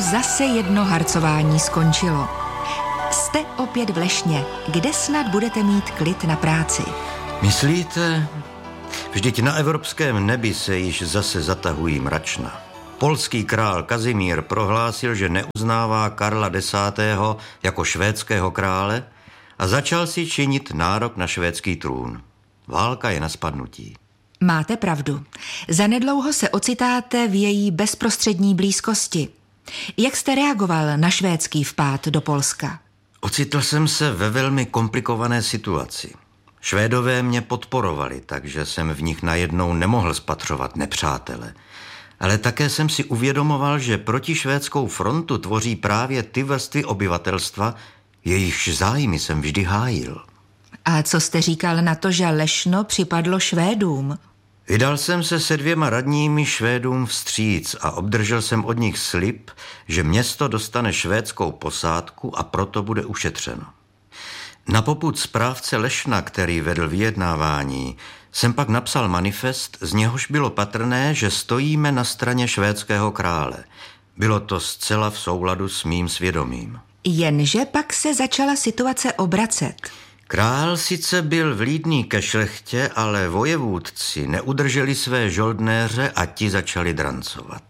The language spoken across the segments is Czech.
zase jedno harcování skončilo. Jste opět v Lešně, kde snad budete mít klid na práci. Myslíte? Vždyť na evropském nebi se již zase zatahují mračna. Polský král Kazimír prohlásil, že neuznává Karla X. jako švédského krále a začal si činit nárok na švédský trůn. Válka je na spadnutí. Máte pravdu. Zanedlouho se ocitáte v její bezprostřední blízkosti. Jak jste reagoval na švédský vpád do Polska? Ocitl jsem se ve velmi komplikované situaci. Švédové mě podporovali, takže jsem v nich najednou nemohl spatřovat nepřátele. Ale také jsem si uvědomoval, že protišvédskou frontu tvoří právě ty vrstvy obyvatelstva, jejichž zájmy jsem vždy hájil. A co jste říkal na to, že Lešno připadlo Švédům? Vydal jsem se se 2 radními Švédům vstříc a obdržel jsem od nich slib, že město dostane švédskou posádku a proto bude ušetřeno. Na popud správce Lešna, který vedl vyjednávání, jsem pak napsal manifest, z něhož bylo patrné, že stojíme na straně švédského krále. Bylo to zcela v souladu s mým svědomím. Jenže pak se začala situace obracet. Král sice byl vlídný ke šlechtě, ale vojevůdci neudrželi své žoldnéře a ti začali drancovat.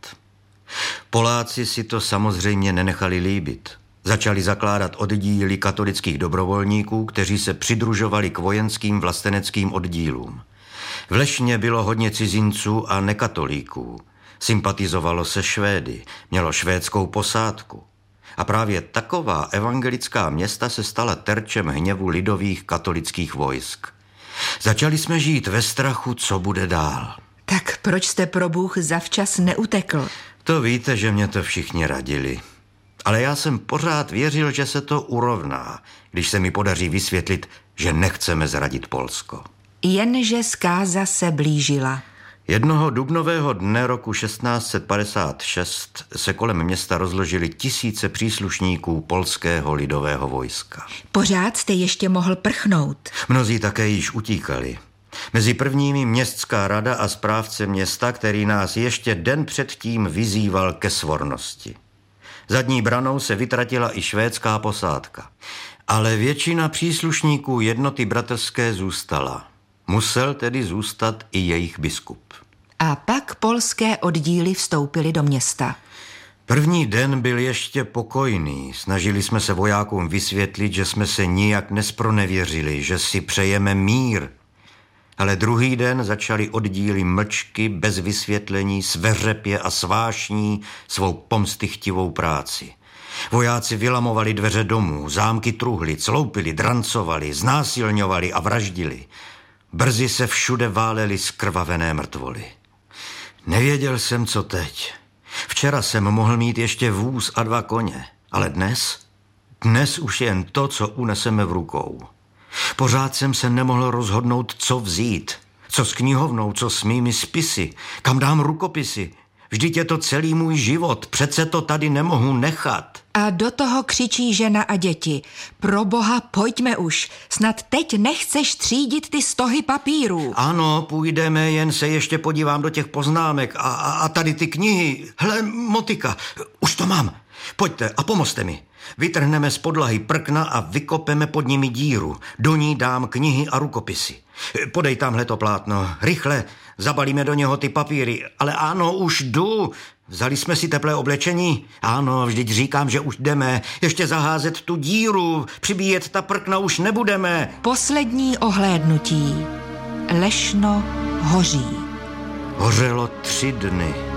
Poláci si to samozřejmě nenechali líbit. Začali zakládat oddíly katolických dobrovolníků, kteří se přidružovali k vojenským vlasteneckým oddílům. V Lešně bylo hodně cizinců a nekatolíků. Sympatizovalo se Švédy, mělo švédskou posádku. A právě taková evangelická města se stala terčem hněvu lidových katolických vojsk. Začali jsme žít ve strachu, co bude dál. Tak proč jste pro Bůh zavčas neutekl? To víte, že mě to všichni radili. Ale já jsem pořád věřil, že se to urovná, když se mi podaří vysvětlit, že nechceme zradit Polsko. Jenže zkáza se blížila. Jednoho dubnového dne roku 1656 se kolem města rozložili tisíce příslušníků polského lidového vojska. Pořád jste ještě mohl prchnout. Mnozí také již utíkali. Mezi prvními městská rada a správce města, který nás ještě den předtím vyzýval ke svornosti. Zadní branou se vytratila i švédská posádka. Ale většina příslušníků jednoty bratrské zůstala. Musel tedy zůstat i jejich biskup. A pak polské oddíly vstoupily do města. První den byl ještě pokojný. Snažili jsme se vojákům vysvětlit, že jsme se nijak nespronevěřili, že si přejeme mír. Ale druhý den začali oddíly mlčky, bez vysvětlení, sveřepě a svášní svou pomstychtivou práci. Vojáci vylamovali dveře domů, zámky truhli, cloupili, drancovali, znásilňovali a vraždili. Brzy se všude válely zkrvavené mrtvoly. Nevěděl jsem, co teď. Včera jsem mohl mít ještě vůz a 2 koně, ale dnes už jen to, co uneseme v rukou. Pořád jsem se nemohl rozhodnout, co vzít. Co s knihovnou, co s mými spisy, kam dám rukopisy. Vždyť je to celý můj život, přece to tady nemohu nechat. A do toho křičí žena a děti. Pro Boha, pojďme už, snad teď nechceš třídit ty stohy papírů. Ano, půjdeme, jen se ještě podívám do těch poznámek a tady ty knihy. Hle, motika, už to mám. Pojďte a pomozte mi. Vytrhneme z podlahy prkna a vykopeme pod nimi díru. Do ní dám knihy a rukopisy. Podej tamhle to plátno, rychle, zabalíme do něho ty papíry. Ale ano, už jdu. Vzali jsme si teplé oblečení? Ano, vždyť říkám, že už jdeme. Ještě zaházet tu díru, přibíjet ta prkna už nebudeme. Poslední ohlédnutí. Lešno hoří. Hořelo 3 dny.